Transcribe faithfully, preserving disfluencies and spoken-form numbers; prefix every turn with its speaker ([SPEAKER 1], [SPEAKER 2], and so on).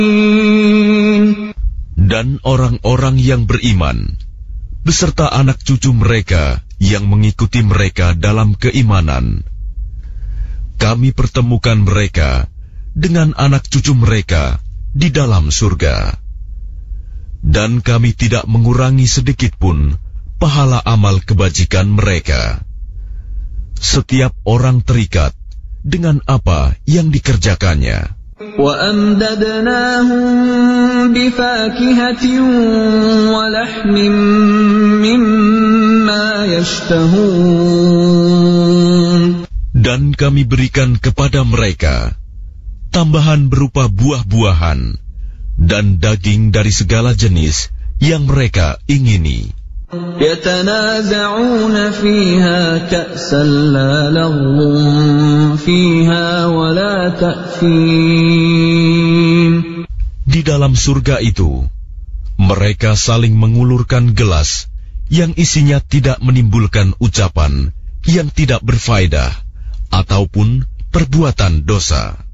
[SPEAKER 1] Dan orang-orang yang beriman beserta anak cucu mereka yang mengikuti mereka dalam keimanan, kami pertemukan mereka dengan anak cucu mereka di dalam surga. Dan kami tidak mengurangi sedikit pun pahala amal kebajikan mereka. Setiap orang terikat dengan apa yang dikerjakannya.
[SPEAKER 2] وَأَمْدَدْنَاهُمْ بِفَاكِهَةٍ وَلَحْمٍ مِّمَّا يَشْتَهُونَ.
[SPEAKER 1] Dan kami berikan kepada mereka tambahan berupa buah-buahan dan daging dari segala jenis yang mereka ingini.
[SPEAKER 2] يَتَنَازَعُونَ فِيهَا كَأْسًا لَّا لَغْوٌ فِيهَا وَلَا تَأْثِيمٌ.
[SPEAKER 1] Di dalam surga itu, mereka saling mengulurkan gelas yang isinya tidak menimbulkan ucapan yang tidak berfaedah ataupun perbuatan dosa.